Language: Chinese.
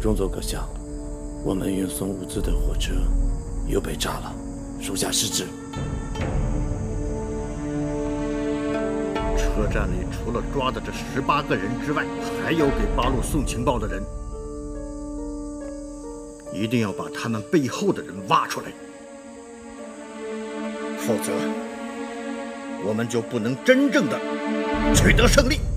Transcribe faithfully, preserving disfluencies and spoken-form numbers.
中佐阁下，我们运送物资的火车又被炸了，属下失职。 车站里除了抓的这十八个人之外，还有给八路送情报的人，一定要把他们背后的人挖出来，否则我们就不能真正的取得胜利。